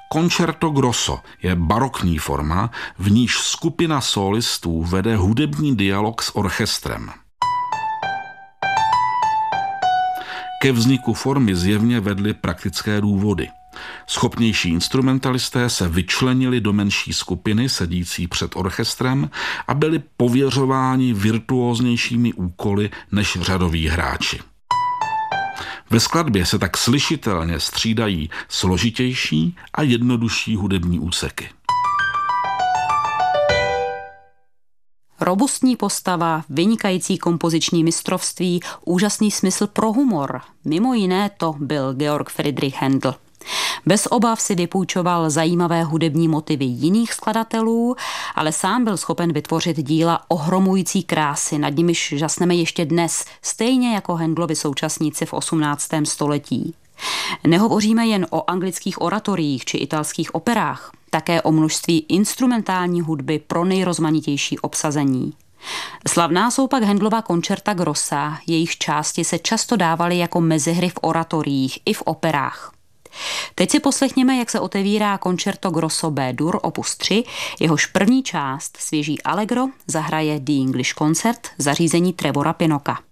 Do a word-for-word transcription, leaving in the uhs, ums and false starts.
Concerto grosso je barokní forma, v níž skupina sólistů vede hudební dialog s orchestrem. Ke vzniku formy zjevně vedly praktické důvody. Schopnější instrumentalisté se vyčlenili do menší skupiny sedící před orchestrem a byli pověřováni virtuóznějšími úkoly než řadoví hráči. Ve skladbě se tak slyšitelně střídají složitější a jednodušší hudební úseky. Robustní postava, vynikající kompoziční mistrovství, úžasný smysl pro humor. Mimo jiné to byl Georg Friedrich Händel. Bez obav si vypůjčoval zajímavé hudební motivy jiných skladatelů, ale sám byl schopen vytvořit díla ohromující krásy, nad nimiž žasneme ještě dnes, stejně jako Händelovi současníci v osmnáctém století. Nehovoříme jen o anglických oratoriích či italských operách, také o množství instrumentální hudby pro nejrozmanitější obsazení. Slavná jsou pak Händelova Concerta grossa, jejich části se často dávaly jako mezihry v oratoriích i v operách. Teď si poslechněme, jak se otevírá Concerto grosso B-dur opus tři, jehož první část, svěží allegro, zahraje The English Concert, zařízení Trevora Pinnocka.